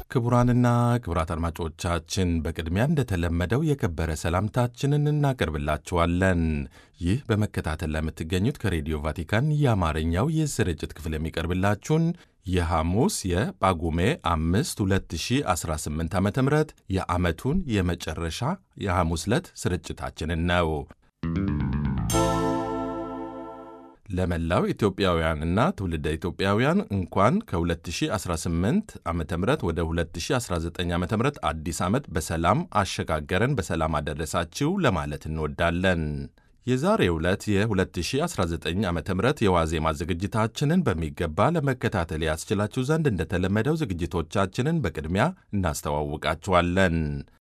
ክቡራንና ክቡራት አድማጮቻችን በቅድሚያ እንደተለመደው የከበረ ሰላምታችንን እናቀርብላችኋለን። ይህ በመከታተል ላይ የምትገኙት ከሬዲዮ ቫቲካን የአማርኛው የስርጭት ክፍል የሚቀርብላችሁን የሐሙስ የጳጉሜ 5 2018 ዓ ም የዓመቱን የመጨረሻ የሐሙስ ዕለት ስርጭታችንን ነው። ለመላው ኢትዮጵያውያንና ትውልደ ኢትዮጵያውያን እንኳን ከ2018 ዓ ም ወደ 2019 ዓ ም አዲስ ዓመት በሰላም አሸጋገረን፣ በሰላም አደረሳችሁ ለማለት እንወዳለን። የዛሬው ዕለት የ2019 ዓ ም የዋዜማ ዝግጅታችንን በሚገባ ለመከታተል ያስችላችሁ ዘንድ እንደተለመደው ዝግጅቶቻችንን በቅድሚያ እናስተዋውቃችኋለን።